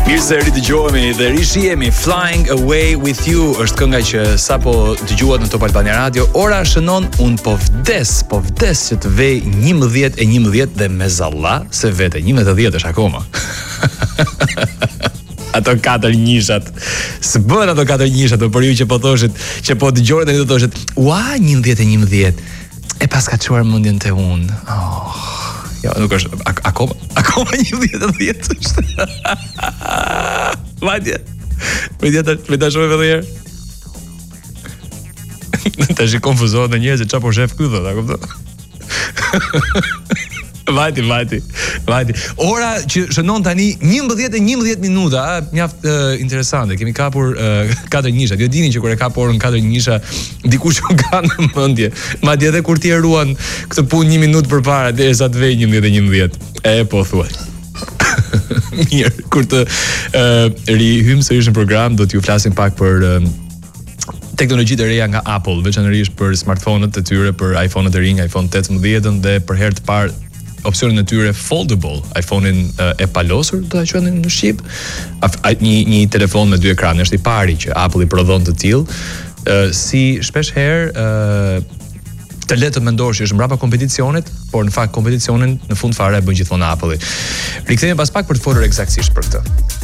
Mirë se ridëgjohemi dhe rishihemi. Flying Away With You është kënga që sapo dëgjuat në Top Albania Radio. Ora shënon, unë po vdes që të vej 11:11 dhe me zalla se vete 11:10 është akoma. Ato 4 njishat. Së bën ato 4 njishat, për ju që po thoshit, që po dëgjoni tani do thoshit, "Ua, 11:11." E pas ka çuar mendjen te unë. Oh. Jo, nuk është akoma 11:10 është. Vajtje. Me ta shohë edhe herë. Tash i konfuzohet në njerëz se çfarë po shef këtu thotë, a kupton? Vajti. Ora që shënon tani 11:11 minuta, mjaft interesante. Kemi kapur 4 nisha. Ju dini që kur e kap orën 4 nisha, dikush u ka në mendje. Madje edhe kur ti e ruan këtë punë 1 minutë përpara derisa të vej 11:11. E po thuaj. Mirë, kur të rihym sërish në program, do t'ju flasim pak për teknologjitë e reja nga Apple, veçanërisht për smartphone-et e tyre, për iPhone-et e rinj, iPhone 18-ën dhe për herë të parë opsionin e tyre foldable, iPhone-in e palosur, do ta quajmë në shqip, një telefon me 2 ekrane, është i pari që Apple i prodhon të tillë, si shpesh herë të letë të mendosh që është mbrapa kompeticionit, por në fakt kompeticionin në fund fare e bën gjithmonë Apple-i. Rikthehemi pas pak për të folur eksaktësisht për këtë.